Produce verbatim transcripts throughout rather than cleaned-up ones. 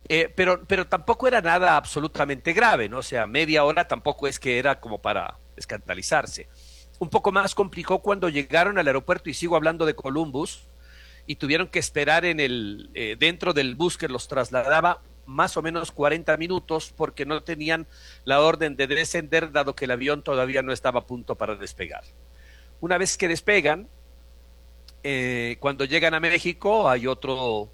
Eh, pero, pero tampoco era nada absolutamente grave, ¿no? O sea, media hora tampoco es que era como para escandalizarse. Un poco más complicó cuando llegaron al aeropuerto, y sigo hablando de Columbus, y tuvieron que esperar en el, eh, dentro del bus que los trasladaba más o menos cuarenta minutos porque no tenían la orden de descender, dado que el avión todavía no estaba a punto para despegar. Una vez que despegan, eh, cuando llegan a México hay otro,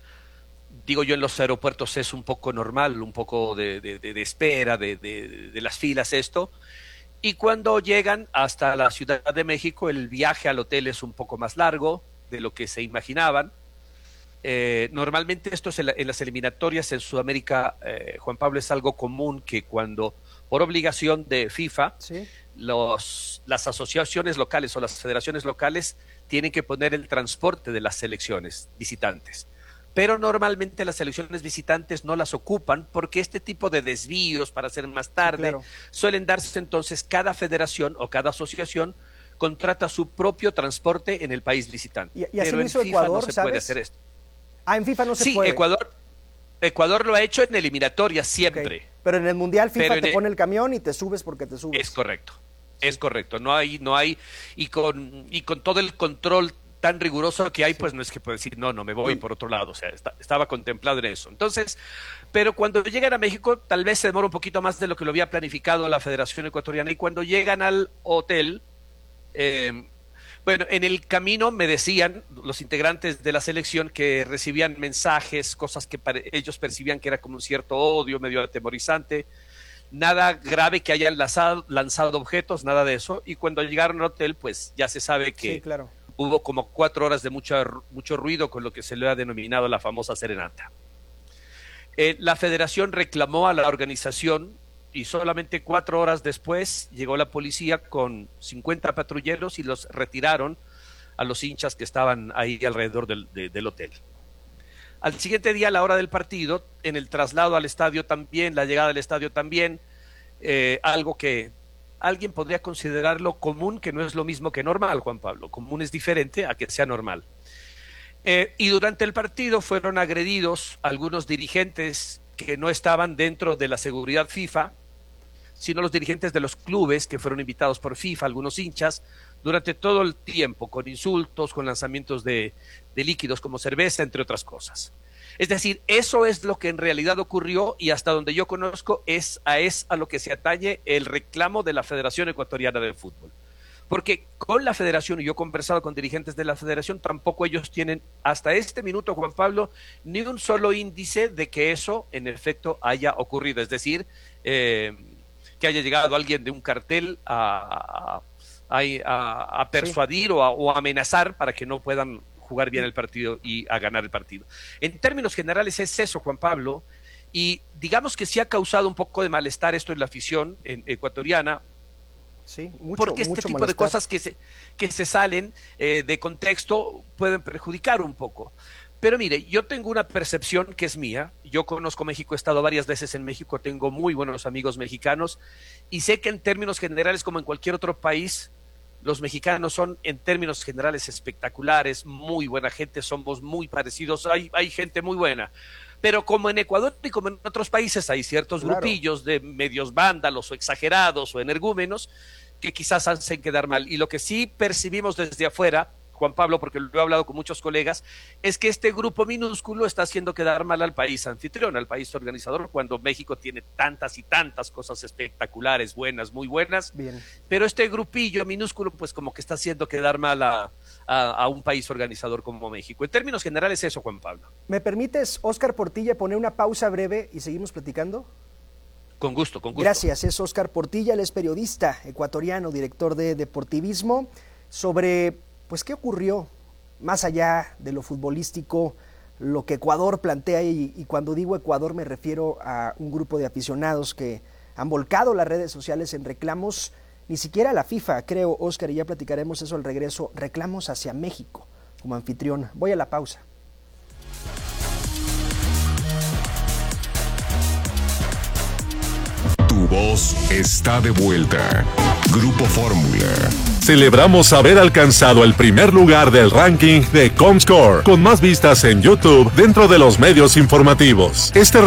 digo yo, en los aeropuertos es un poco normal, un poco de, de, de, de espera, de, de, de las filas esto, y cuando llegan hasta la Ciudad de México el viaje al hotel es un poco más largo de lo que se imaginaban. Eh, normalmente esto es en, la, en las eliminatorias en Sudamérica, eh, Juan Pablo, es algo común que cuando por obligación de FIFA, ¿sí? los, las asociaciones locales o las federaciones locales tienen que poner el transporte de las selecciones visitantes. Pero normalmente las selecciones visitantes no las ocupan porque este tipo de desvíos para hacer más tarde, sí, claro, suelen darse. Entonces cada federación o cada asociación contrata su propio transporte en el país visitante. Y, y así pero lo en hizo FIFA Ecuador, no se ¿sabes? puede hacer esto. Ah, en FIFA no se sí, puede. Sí, Ecuador, Ecuador lo ha hecho en eliminatorias siempre. Okay. Pero en el Mundial FIFA te el... pone el camión y te subes porque te subes. Es correcto, sí. es correcto. No hay, no hay, y con, y con todo el control tan riguroso que hay, sí, pues no es que puedes decir, no, no me voy sí. por otro lado, o sea, está, estaba contemplado en eso. Entonces, pero cuando llegan a México, tal vez se demora un poquito más de lo que lo había planificado la Federación Ecuatoriana, y cuando llegan al hotel, eh, bueno, en el camino me decían los integrantes de la selección que recibían mensajes, cosas que para ellos percibían que era como un cierto odio, medio atemorizante, nada grave que hayan lanzado, lanzado objetos, nada de eso, y cuando llegaron al hotel, pues ya se sabe que sí, claro, hubo como cuatro horas de mucho, mucho ruido con lo que se le ha denominado la famosa serenata. Eh, la federación reclamó a la organización y solamente cuatro horas después llegó la policía con cincuenta patrulleros y los retiraron a los hinchas que estaban ahí alrededor del, de, del hotel. Al siguiente día, a la hora del partido, en el traslado al estadio también, la llegada al estadio también, eh, algo que alguien podría considerarlo común, que no es lo mismo que normal, Juan Pablo. Común es diferente a que sea normal. Eh, y durante el partido fueron agredidos algunos dirigentes que no estaban dentro de la seguridad FIFA, sino los dirigentes de los clubes que fueron invitados por FIFA, algunos hinchas, durante todo el tiempo, con insultos, con lanzamientos de, de líquidos como cerveza, entre otras cosas. Es decir, eso es lo que en realidad ocurrió, y hasta donde yo conozco es a, es a lo que se atañe el reclamo de la Federación Ecuatoriana de Fútbol. Porque con la federación, y yo he conversado con dirigentes de la federación, tampoco ellos tienen hasta este minuto, Juan Pablo, ni un solo índice de que eso en efecto haya ocurrido. Es decir, eh, que haya llegado alguien de un cartel a, a, a, a persuadir, sí, o a, o a amenazar para que no puedan jugar bien el partido y a ganar el partido. En términos generales es eso, Juan Pablo, y digamos que sí ha causado un poco de malestar esto en la afición en, ecuatoriana. Sí, mucho, porque este mucho tipo malestar. de cosas que se, que se salen eh, de contexto pueden perjudicar un poco. Pero mire, yo tengo una percepción que es mía. Yo conozco México, he estado varias veces en México, tengo muy buenos amigos mexicanos, y sé que en términos generales, como en cualquier otro país, los mexicanos son en términos generales espectaculares, muy buena gente, somos muy parecidos, hay, hay gente muy buena. Pero como en Ecuador y como en otros países hay ciertos claro. grupillos de medios vándalos o exagerados o energúmenos que quizás hacen quedar mal. Y lo que sí percibimos desde afuera, Juan Pablo, porque lo he hablado con muchos colegas, es que este grupo minúsculo está haciendo quedar mal al país anfitrión, al país organizador, cuando México tiene tantas y tantas cosas espectaculares, buenas, muy buenas. Bien. Pero este grupillo minúsculo, pues como que está haciendo quedar mal a, a, a un país organizador como México. En términos generales eso, Juan Pablo. ¿Me permites, Óscar Portilla, poner una pausa breve y seguimos platicando? Con gusto, con gusto. Gracias, es Óscar Portilla, él es periodista ecuatoriano, director de Deportivismo, sobre pues qué ocurrió más allá de lo futbolístico, lo que Ecuador plantea, y, y cuando digo Ecuador me refiero a un grupo de aficionados que han volcado las redes sociales en reclamos, ni siquiera la FIFA, creo, Óscar, y ya platicaremos eso al regreso, reclamos hacia México como anfitrión. Voy a la pausa. Tu voz está de vuelta. Grupo Fórmula. Celebramos haber alcanzado el primer lugar del ranking de Comscore, con más vistas en YouTube dentro de los medios informativos. Este